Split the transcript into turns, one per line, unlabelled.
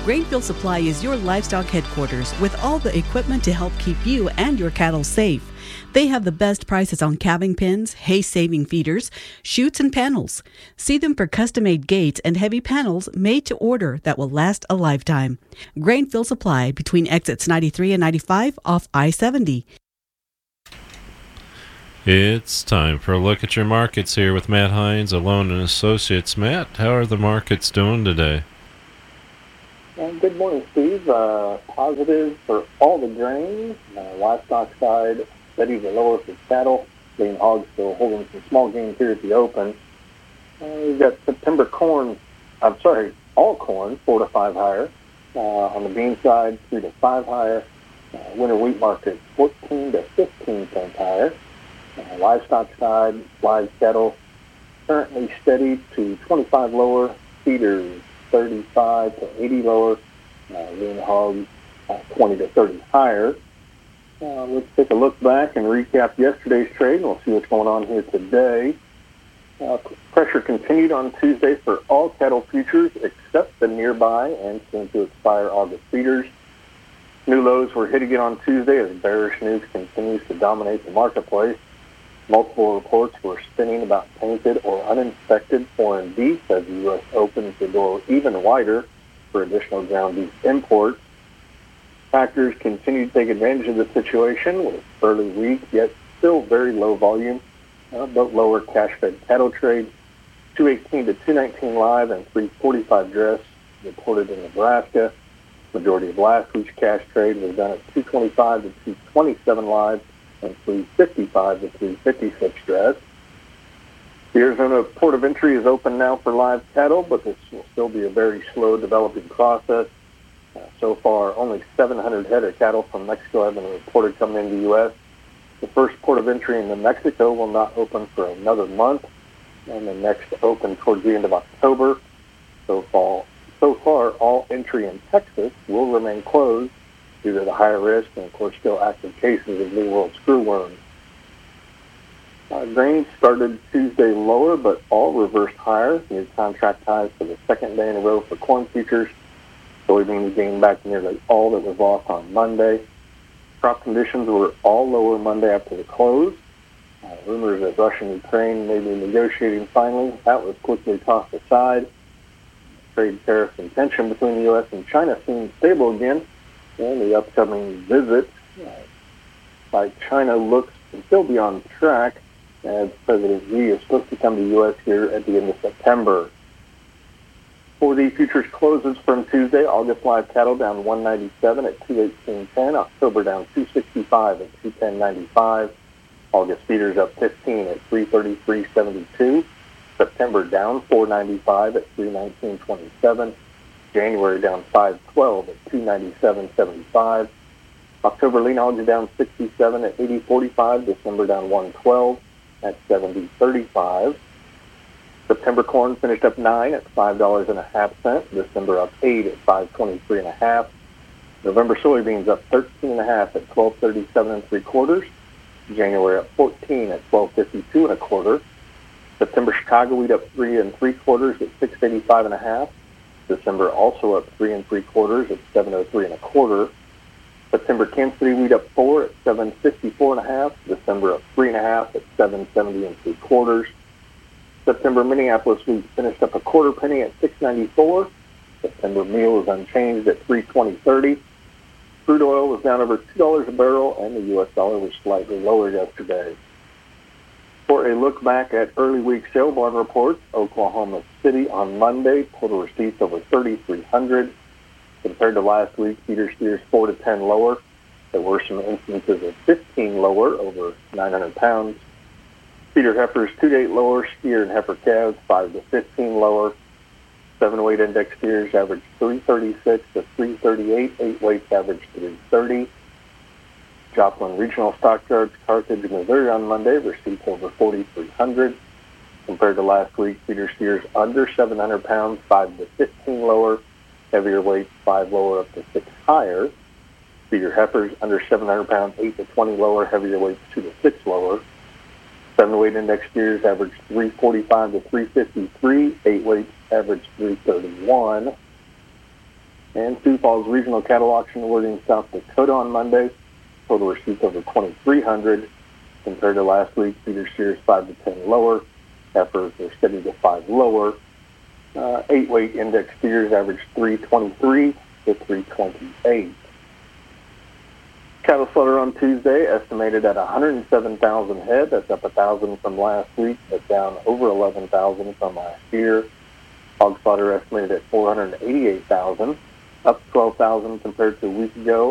Grainfield Supply is your livestock headquarters with all the equipment to help keep you and your cattle safe. They have the best prices on calving pins, hay-saving feeders, chutes, and panels. See them for custom-made gates and heavy panels made to order that will last a lifetime. Grainfield Supply between exits 93 and 95 off I-70.
It's time for a look at your markets here with Matt Hines, Alone and Associates. Matt, how are the markets doing today?
Good morning, Steve. Positive for all the grains. Livestock side, steady to lower for cattle. Lean hogs still holding some small gains here at the open. We've got September corn, all corn, 4 to 5 higher. On the bean side, 3 to 5 higher. Winter wheat market, 14 to 15 cents higher. Livestock side, live cattle, currently steady to 25 lower. Feeders, 35 to 80 lower. Lean hogs, 20 to 30 higher. Let's take a look back and recap yesterday's trade, and we'll see what's going on here today. Pressure continued on Tuesday for all cattle futures except the nearby and soon to expire August feeders. New lows were hit again on Tuesday as bearish news continues to dominate the marketplace. Multiple reports were spinning about tainted or uninspected foreign beef as the U.S. opens the door even wider for additional ground beef imports. Factors continue to take advantage of the situation with early week, yet still very low volume, but lower cash-fed cattle trade. 218 to 219 live and 345 dress reported in Nebraska. Majority of last week's cash trade was done at 225 to 227 live and 355 to 356 dress. The Arizona Port of Entry is open now for live cattle, but this will still be a very slow developing process. So far, only 700 head of cattle from Mexico have been reported coming into the U.S. The first port of entry in New Mexico will not open for another month, and the next open towards the end of October. So far, all entry in Texas will remain closed due to the higher risk and, of course, still active cases of New World screwworm. Grains started Tuesday lower, but all reversed higher. New contract highs for the second day in a row for corn futures. Soybeans gained back nearly all that was lost on Monday. Crop conditions were all lower Monday after the close. Rumors that Russia and Ukraine may be negotiating finally, that was quickly tossed aside. Trade tariffs and tension between the U.S. and China seemed stable again. And the upcoming visit by China looks to still be on track, as President Xi is supposed to come to the U.S. here at the end of September. For the futures closes from Tuesday, August live cattle down 197 at 218.10, October down 265 at 210.95, August feeders up 15 at 333.72, September down 495 at 319.27, January down 512 at 297.75. October lean hogs down 67 at 80.45. December down 112 at 70.35. September corn finished up 9 at $5.50. December up 8 at 523.5. November soybeans up 13.5 at 1237.75. January up 14 at 1252.25. September Chicago wheat up 3 3/4 at 685.5. December also up 3 3/4 at 703.25. September Kansas City wheat up 4 at 754.5. December up 3.5 at 770.75. September Minneapolis wheat finished up a quarter penny at 694. September meal is unchanged at 320.30. Crude oil was down over $2 a barrel, and the U.S. dollar was slightly lower yesterday. For a look back at early week sale barn reports, Oklahoma City on Monday, total receipts over 3,300. Compared to last week, feeder steers 4 to 10 lower. There were some instances of 15 lower, over 900 pounds. Feeder heifers 2 to 8 lower, steer and heifer calves 5 to 15 lower. 7-weight index steers averaged 336 to 338. 8 weights averaged 330. Joplin Regional Stockyards, Carthage, Missouri on Monday, receipts over 4,300. Compared to last week, feeder steers under 700 pounds, 5 to 15 lower. Heavier weights, 5 lower up to 6 higher. Feeder heifers under 700 pounds, 8 to 20 lower. Heavier weights, 2 to 6 lower. 7-weight index steers averaged 345 to 353. 8 weights averaged 331. And Sioux Falls Regional Cattle Auction awarding South Dakota on Monday. Total receipts over 2,300 compared to last week. Feeder steers 5 to 10 lower. Heifers are steady to 5 lower. 8-weight index steers averaged 323 to 328. Cattle slaughter on Tuesday estimated at 107,000 head. That's up 1,000 from last week, but down over 11,000 from last year. Hog slaughter estimated at 488,000, up 12,000 compared to a week ago.